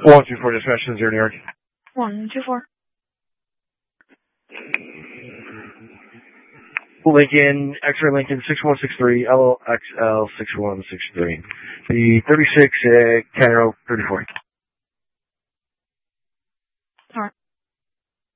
124 dispatch 0 New York. 124. Lincoln, X-ray Lincoln 6163, LXL 6163. The 36, Cairo 34.